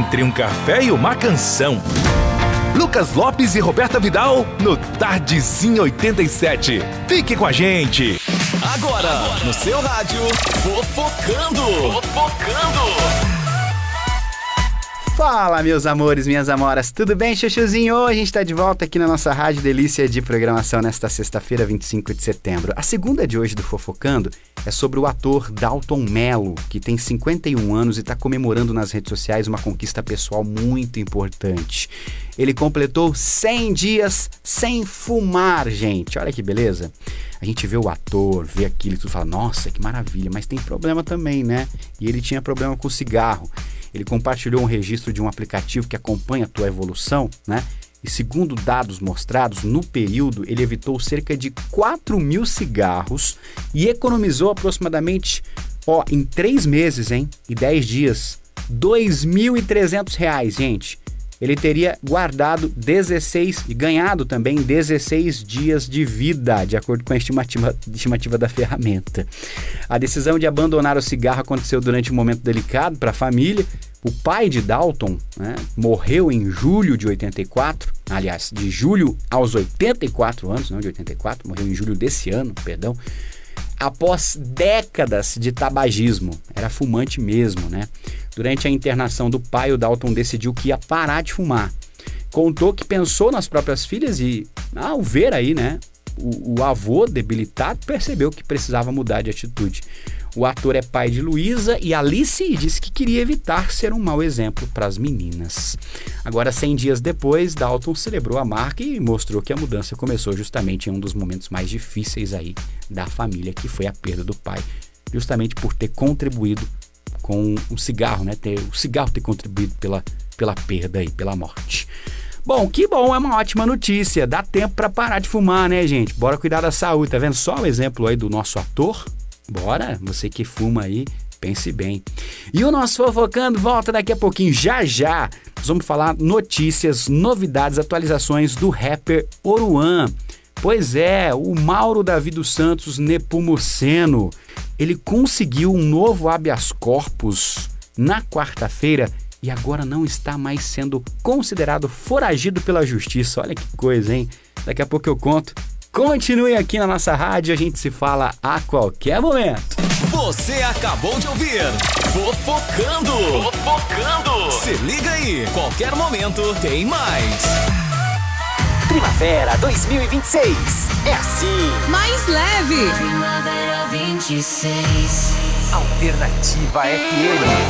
entre um café e uma canção. Lucas Lopes e Roberta Vidal no Tardezinho 87. Fique com a gente. Agora, no seu rádio, Fofocando. Fala, meus amores, minhas amoras, tudo bem, chuchuzinho? A gente tá de volta aqui na nossa Rádio Delícia de programação nesta sexta-feira, 25 de setembro. A segunda de hoje do Fofocando é sobre o ator Dalton Mello, que tem 51 anos e tá comemorando nas redes sociais uma conquista pessoal muito importante. Ele completou 100 dias sem fumar, gente. Olha que beleza. A gente vê o ator, vê aquilo e tudo fala, nossa, que maravilha, mas tem problema também, né? E ele tinha problema com o cigarro. Ele compartilhou um registro de um aplicativo que acompanha a tua evolução, né? E segundo dados mostrados, no período, ele evitou cerca de 4.000 cigarros e economizou aproximadamente, em 3 meses, e 10 dias, R$2.300, gente. Ele teria guardado 16 e ganhado também 16 dias de vida, de acordo com a estimativa da ferramenta. A decisão de abandonar o cigarro aconteceu durante um momento delicado para a família. O pai de Dalton, morreu em julho de 84, aliás, de julho aos 84 anos, não de 84, morreu em julho desse ano, perdão, após décadas de tabagismo. Era fumante mesmo, né? Durante a internação do pai, o Dalton decidiu que ia parar de fumar. Contou que pensou nas próprias filhas e, ao ver aí, o avô debilitado, percebeu que precisava mudar de atitude. O ator é pai de Luísa e Alice e disse que queria evitar ser um mau exemplo para as meninas. Agora, 100 dias depois, Dalton celebrou a marca e mostrou que a mudança começou justamente em um dos momentos mais difíceis aí da família, que foi a perda do pai, justamente por ter contribuído com o cigarro, o cigarro ter contribuído pela perda aí, pela morte. Bom, que bom, é uma ótima notícia, dá tempo para parar de fumar, né, gente? Bora cuidar da saúde, tá vendo só o exemplo aí do nosso ator? Bora, você que fuma aí, pense bem. E o nosso Fofocando volta daqui a pouquinho, já. Nós vamos falar notícias, novidades, atualizações do rapper Oruan. Pois é, o Mauro Davi dos Santos Nepomuceno, ele conseguiu um novo habeas corpus na quarta-feira e agora não está mais sendo considerado foragido pela justiça. Olha que coisa, hein? Daqui a pouco eu conto. Continue aqui na nossa rádio, a gente se fala a qualquer momento. Você acabou de ouvir Fofocando. Se liga aí, qualquer momento tem mais. Primavera 2026. É assim. Mais leve. Primavera 26. Alternativa FM.